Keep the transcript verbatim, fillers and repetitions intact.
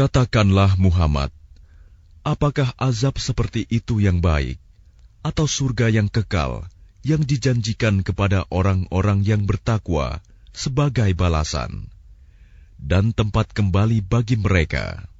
Katakanlah Muhammad, apakah azab seperti itu yang baik, atau surga yang kekal yang dijanjikan kepada orang-orang yang bertakwa sebagai balasan, dan tempat kembali bagi mereka?